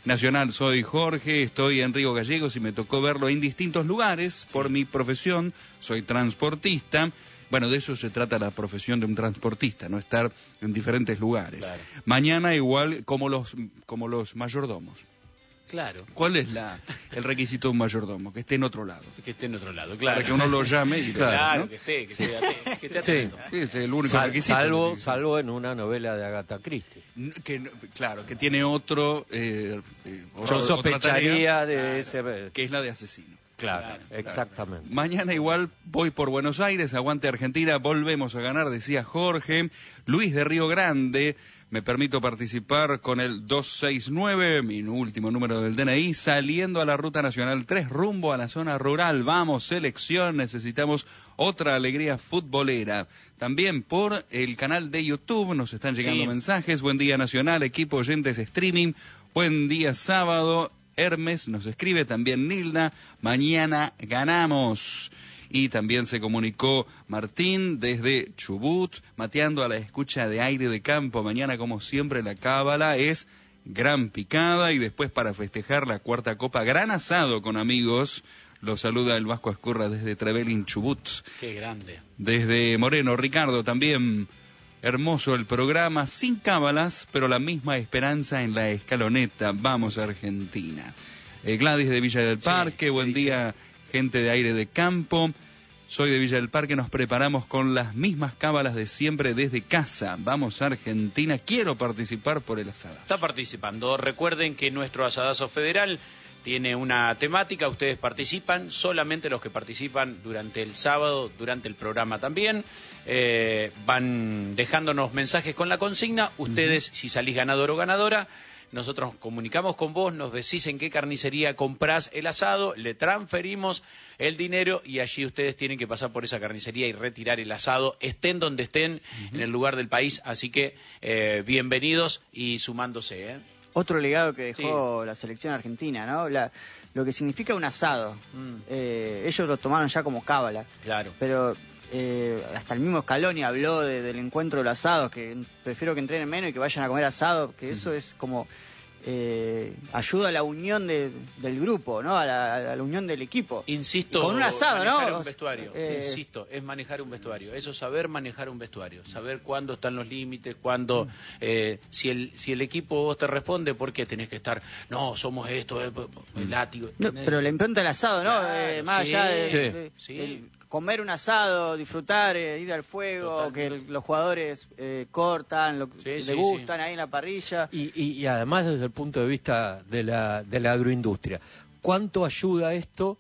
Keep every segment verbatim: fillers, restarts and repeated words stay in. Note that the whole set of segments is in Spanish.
Nacional, soy Jorge, estoy en Río Gallegos y me tocó verlo en distintos lugares sí. por mi profesión, soy transportista. Bueno, de eso se trata la profesión de un transportista, no estar en diferentes lugares. Claro. Mañana igual como los, como los mayordomos. Claro. ¿Cuál es la, el requisito de un mayordomo? Que esté en otro lado. Que esté en otro lado, claro. Para que uno lo llame y claro, claro, ¿no? que esté, que sí. esté, atento, que esté atento. Sí, es el único Sal, requisito. Salvo, salvo en una novela de Agatha Christie. Que, claro, que tiene otro... Eh, eh, Yo sospecharía de claro, ese... que es la de asesino. Claro, claro, exactamente. Claro. Mañana igual voy por Buenos Aires, aguante Argentina, volvemos a ganar, decía Jorge. Luis de Río Grande, me permito participar con el dos seis nueve, mi último número del D N I, saliendo a la Ruta Nacional tres, rumbo a la zona rural. Vamos, selección, necesitamos otra alegría futbolera. También por el canal de YouTube nos están llegando sí. mensajes. Buen día Nacional, equipo oyentes streaming. Buen día sábado. Hermes nos escribe, también Nilda, mañana ganamos. Y también se comunicó Martín desde Chubut, mateando a la escucha de Aire de Campo. Mañana, como siempre, la cábala es gran picada y después para festejar la cuarta copa, gran asado con amigos. Lo saluda el Vasco Escurra desde Trevelin, Chubut. Qué grande. Desde Moreno, Ricardo, también... Hermoso el programa, sin cábalas, pero la misma esperanza en la escaloneta. Vamos a Argentina. Eh, Gladys de Villa del Parque, sí, buen día, gente de Aire de Campo. Soy de Villa del Parque, nos preparamos con las mismas cábalas de siempre desde casa. Vamos a Argentina, quiero participar por el asadazo. Está participando. Recuerden que nuestro asadazo federal tiene una temática, ustedes participan, solamente los que participan durante el sábado, durante el programa también, eh, van dejándonos mensajes con la consigna, ustedes uh-huh. si salís ganador o ganadora, nosotros nos comunicamos con vos, nos decís en qué carnicería comprás el asado, le transferimos el dinero y allí ustedes tienen que pasar por esa carnicería y retirar el asado, estén donde estén, uh-huh. en el lugar del país, así que eh, bienvenidos y sumándose, ¿eh? Otro legado que dejó sí. la selección argentina, ¿no? La, lo que significa un asado. Mm. Eh, ellos lo tomaron ya como cábala. Claro. Pero eh, hasta el mismo Scaloni habló de, del encuentro de los asados, que prefiero que entrenen menos y que vayan a comer asado, que eso es como... Eh, ayuda a la unión de, del grupo, ¿no? A la, a la unión del equipo. Insisto, con un asado, manejar ¿no? un vestuario. Eh... Insisto, es manejar un vestuario. Eso, saber manejar un vestuario, saber cuándo están los límites, cuándo, eh, si el si el equipo vos te responde, ¿por qué tenés que estar? No, somos esto, el, el látigo. No, pero la impronta del asado, ¿no? Claro, eh, más sí, allá de, sí. de, sí. el, comer un asado, disfrutar, eh, ir al fuego, totalmente. Que el, los jugadores eh, cortan, lo, sí, le sí, gustan sí. ahí en la parrilla. Y, y, y además desde el punto de vista de la, de la agroindustria, ¿cuánto ayuda esto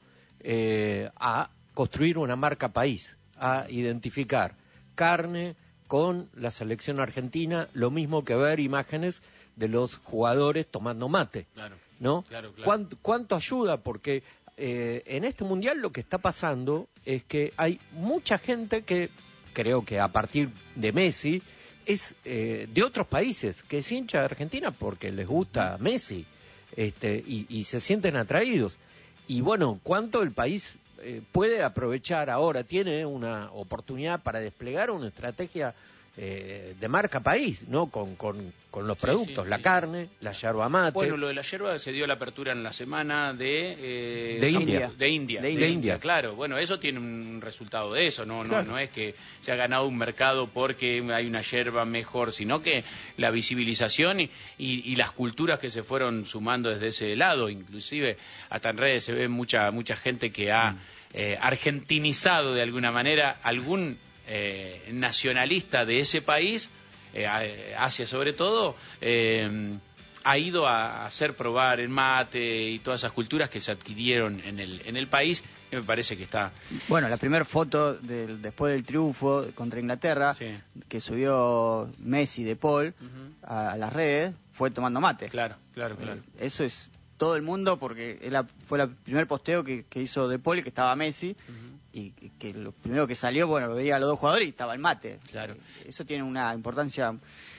eh, a construir una marca país, a identificar carne con la selección argentina, lo mismo que ver imágenes de los jugadores tomando mate? Claro, ¿no? Claro, claro. ¿Cuánto, ¿Cuánto ayuda? Porque... Eh, en este mundial lo que está pasando es que hay mucha gente que creo que a partir de Messi es eh, de otros países que es hincha de Argentina porque les gusta Messi este, y, y se sienten atraídos. Y bueno, ¿cuánto el país eh, puede aprovechar ahora? Tiene una oportunidad para desplegar una estrategia eh, de marca país, ¿no? Con, con, con los sí, productos, sí, la sí. carne, la yerba mate. Bueno, lo de la yerba se dio la apertura en la semana de... Eh, de, India. de India. De, de India. India, claro. Bueno, eso tiene un resultado de eso, no, claro. no, no es que se ha ganado un mercado porque hay una yerba mejor, sino que la visibilización y, y, y las culturas que se fueron sumando desde ese lado, inclusive hasta en redes se ve mucha, mucha gente que ha mm. eh, argentinizado de alguna manera algún... Eh, nacionalista de ese país, eh, Asia sobre todo, eh, ha ido a hacer probar el mate y todas esas culturas que se adquirieron en el en el país, que me parece que está... Bueno, la primera foto del, después del triunfo contra Inglaterra, sí. que subió Messi de Paul uh-huh. a, a las redes, fue tomando mate. Claro, claro, claro. Eh, eso es todo el mundo, porque él fue el primer posteo que, que hizo de Paul, que estaba Messi, uh-huh. y que lo primero que salió, bueno, lo veía a los dos jugadores y estaba el mate. Claro. Eh, eso tiene una importancia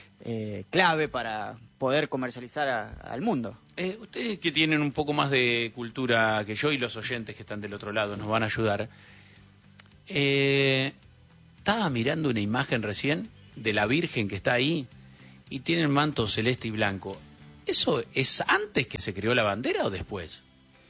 eh, clave para poder comercializar a, al mundo. Eh, ustedes que tienen un poco más de cultura que yo y los oyentes que están del otro lado nos van a ayudar. Eh, estaba mirando una imagen recién de la Virgen que está ahí y tiene el manto celeste y blanco. ¿eso es antes que se creó la bandera o después?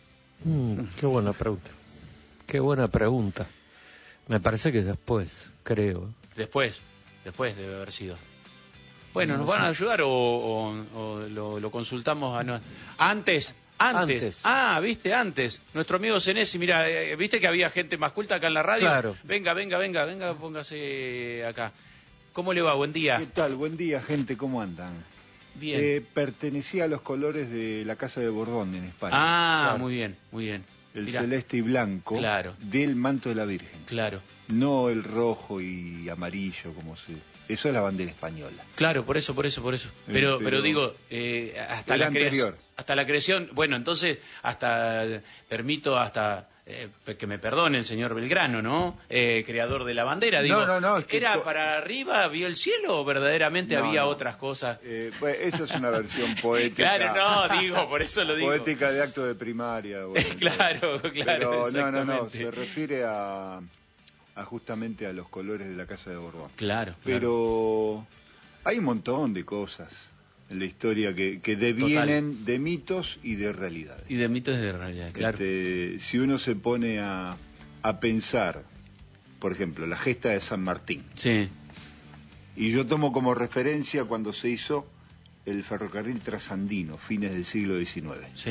Mm, qué buena pregunta. Qué buena pregunta. Me parece que después, creo. Después, después debe haber sido. Bueno, ¿nos van a ayudar o, o, o lo, lo consultamos a no... antes? Antes. Antes. Ah, viste, antes. Nuestro amigo Senesi, mira, eh, viste que había gente más culta acá en la radio. Claro. Venga, venga, venga, venga, póngase acá. ¿Cómo le va? Buen día. ¿Qué tal? Buen día, gente. ¿Cómo andan? Bien. Eh, pertenecía a los colores de la Casa de Borbón en España. ah, claro. muy bien, muy bien. El Mirá, celeste y blanco Claro. del manto de la Virgen. Claro, No el rojo y amarillo, como se... Eso es la bandera española. claro, por eso, por eso, por eso. Pero, Eh, pero, pero digo, eh, hasta el la creación, anterior. hasta la creación, bueno, entonces, hasta, eh, permito hasta, eh, que me perdone el señor Belgrano, ¿no? Eh, creador de la bandera, digo. No, no, no, es que ¿Era to- para arriba, vio el cielo, o verdaderamente No, había no. otras cosas? Eh, bueno, eso es una versión poética. Claro, no, digo, por eso lo digo. Poética de acto de primaria. bueno, Claro, claro, Pero no, no, no, exactamente. se refiere a, a justamente a los colores de la Casa de Borbón. Claro, claro. Pero hay un montón de cosas en la historia que, que devienen de mitos y de realidades. Y de mitos de realidad, claro. Este, si uno se pone a, a pensar, por ejemplo, la gesta de San Martín, Sí, y yo tomo como referencia cuando se hizo el ferrocarril trasandino, fines del siglo diecinueve, sí.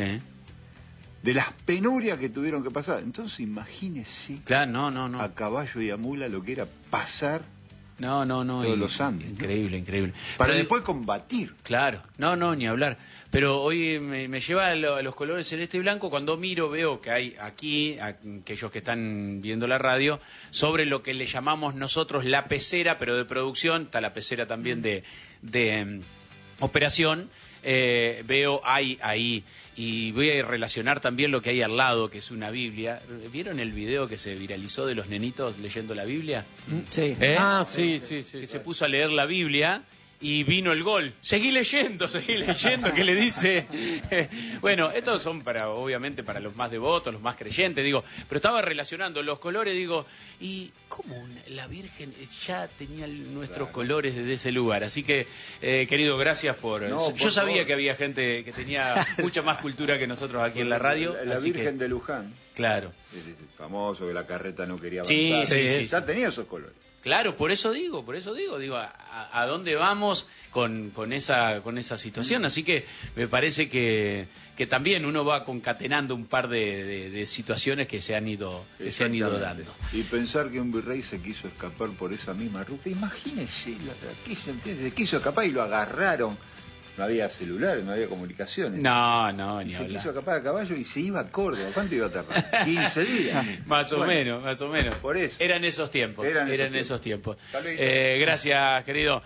de las penurias que tuvieron que pasar. Entonces imagínese Claro, no, no, no. a caballo y a mula lo que era pasar No, no, no. todos y- los Andes, ¿no? Increíble, increíble. para Pero- después combatir. Claro, no, no, ni hablar. Pero hoy me, me lleva a, lo- a los colores celeste y blanco. Cuando miro, veo que hay aquí, a- aquellos que están viendo la radio, sobre lo que le llamamos nosotros la pecera, pero de producción, está la pecera también de, de em, operación. Eh, veo hay ahí, y voy a relacionar también lo que hay al lado, que es una Biblia. ¿Vieron el video que se viralizó de los nenitos leyendo la Biblia? Sí. ¿Eh? Ah, sí, sí, sí. Que se puso a leer la Biblia y vino el gol. Seguí leyendo, seguí leyendo, que le dice. Bueno, estos son para, obviamente, para los más devotos, los más creyentes, digo. Pero estaba relacionando los colores, digo, ¿y cómo una- la Virgen ya tenía el- nuestros colores desde ese lugar? Así que, eh, querido, gracias por. No, Yo por sabía favor. que había gente que tenía mucha más cultura que nosotros aquí en la radio. La, la así Virgen que, de Luján, claro. es famoso que la carreta no quería Sí, avanzar. sí, sí, Ya sí. tenía esos colores. Claro, por eso digo, por eso digo, digo, a, a- a dónde vamos con, con esa con esa situación. Así que me parece que, que también uno va concatenando un par de, de- de situaciones que se han ido que se han ido Exactamente. dando. Y pensar que un virrey se quiso escapar por esa misma ruta. Imagínese, la, la quiso, se quiso escapar y lo agarraron. No había celulares, no había comunicaciones. No, no, Y ni se hablar. quiso escapar a caballo y se iba a Córdoba. ¿Cuánto iba a tardar? quince días. Más o Bueno, menos, más o menos. Por eso. Eran esos tiempos. Eran Eran, esos esos tiempos. Hasta luego. Eh, gracias, querido.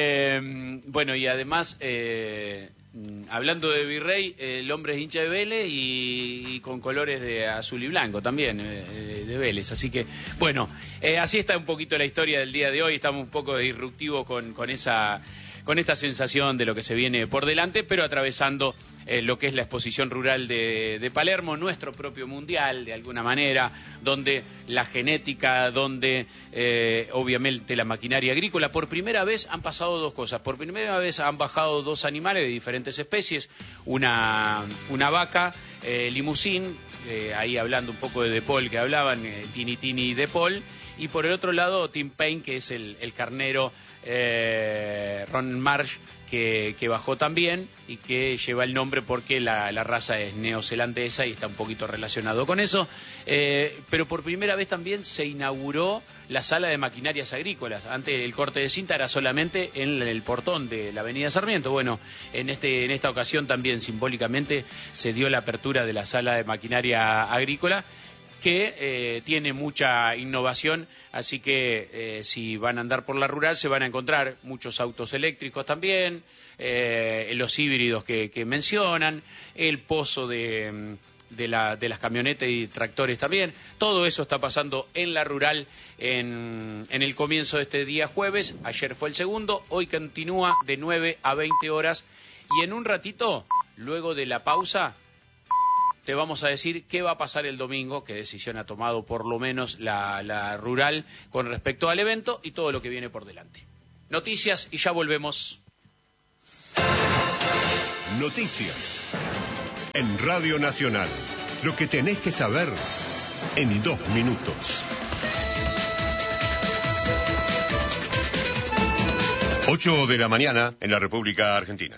Eh, bueno, y además, eh, mm, hablando de Virrey, eh, el hombre es hincha de Vélez y, y con colores de azul y blanco también, eh, de Vélez. Así que, bueno, eh, así está un poquito la historia del día de hoy. Estamos un poco disruptivos con, con esa... con esta sensación de lo que se viene por delante, pero atravesando eh, lo que es la exposición rural de, de Palermo, nuestro propio mundial, de alguna manera, donde la genética, donde eh, obviamente la maquinaria agrícola, por primera vez han pasado dos cosas. Por primera vez han bajado dos animales de diferentes especies, una, una vaca, eh, limusín, eh, ahí hablando un poco de De Paul que hablaban, eh, Tini Tini y De Paul, y por el otro lado Tim Payne, que es el, el carnero eh, Ron Marsh, que, que bajó también y que lleva el nombre porque la, la raza es neozelandesa y está un poquito relacionado con eso. Eh, pero por primera vez también se inauguró la sala de maquinarias agrícolas. Antes el corte de cinta era solamente en el portón de la avenida Sarmiento. Bueno, en, este, en esta ocasión también simbólicamente se dio la apertura de la sala de maquinaria agrícola, que eh, tiene mucha innovación, así que eh, si van a andar por la rural se van a encontrar muchos autos eléctricos también, eh, los híbridos que, que mencionan, el pozo de, de, la, de las camionetas y tractores también. Todo eso está pasando en la rural en, en el comienzo de este día jueves. Ayer fue el segundo, hoy continúa de nueve a veinte horas y en un ratito, luego de la pausa, te vamos a decir qué va a pasar el domingo, qué decisión ha tomado por lo menos la, la rural con respecto al evento y todo lo que viene por delante. Noticias y ya volvemos. Noticias. En Radio Nacional. Lo que tenés que saber en dos minutos. ocho de la mañana en la República Argentina.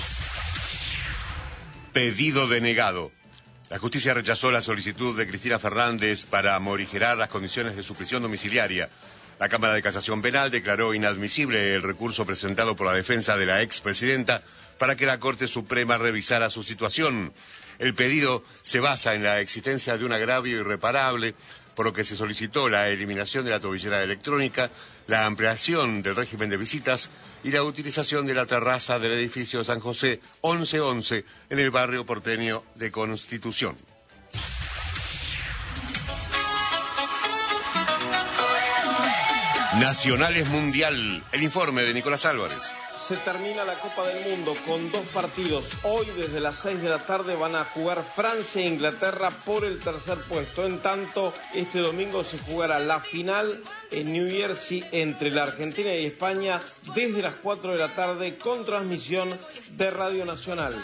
Pedido denegado. La justicia rechazó la solicitud de Cristina Fernández para morigerar las condiciones de su prisión domiciliaria. La Cámara de Casación Penal declaró inadmisible el recurso presentado por la defensa de la expresidenta para que la Corte Suprema revisara su situación. El pedido se basa en la existencia de un agravio irreparable, por lo que se solicitó la eliminación de la tobillera electrónica, la ampliación del régimen de visitas y la utilización de la terraza del edificio San José once once en el barrio porteño de Constitución. Nacionales Mundial, el informe de Nicolás Álvarez. Se termina la Copa del Mundo con dos partidos. Hoy desde las seis de la tarde van a jugar Francia e Inglaterra por el tercer puesto. En tanto, este domingo se jugará la final en New Jersey entre la Argentina y España desde las cuatro de la tarde con transmisión de Radio Nacional.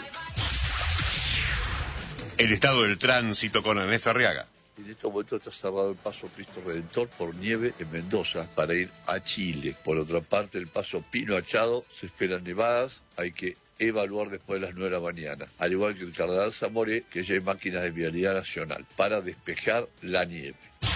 El estado del tránsito con Ernesto Arriaga. En este momento está cerrado el paso Cristo Redentor por nieve en Mendoza para ir a Chile. Por otra parte, el paso Pino Achado se esperan nevadas, hay que evaluar después de las nueve de la mañana. Al igual que el Cardenal Zamoré, que ya hay máquinas de vialidad nacional para despejar la nieve.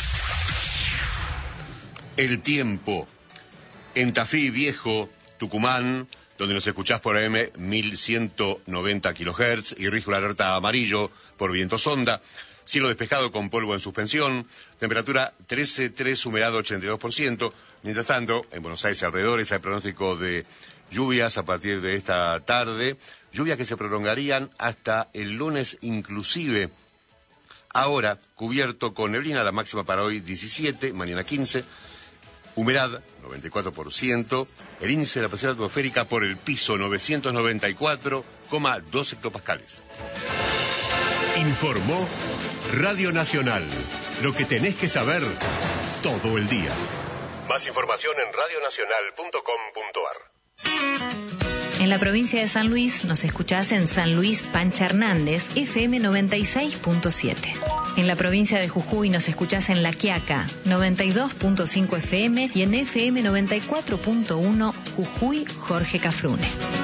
El tiempo. En Tafí Viejo, Tucumán, donde nos escuchás por A M mil ciento noventa kilohertz y rige una alerta amarillo por viento sonda. Cielo despejado con polvo en suspensión, temperatura trece coma tres, humedad ochenta y dos por ciento. Mientras tanto, en Buenos Aires y alrededores hay pronóstico de lluvias a partir de esta tarde, lluvias que se prolongarían hasta el lunes inclusive. Ahora, cubierto con neblina, la máxima para hoy diecisiete, mañana quince, humedad noventa y cuatro por ciento, el índice de la presión atmosférica por el piso novecientos noventa y cuatro coma dos hectopascales. Informó Radio Nacional. Lo que tenés que saber todo el día. Más información en radio nacional punto com punto a r. En la provincia de San Luis nos escuchás en San Luis Pancha Hernández, F M noventa y seis punto siete. En la provincia de Jujuy nos escuchás en La Quiaca, noventa y dos punto cinco F M y en F M noventa y cuatro punto uno Jujuy Jorge Cafrune.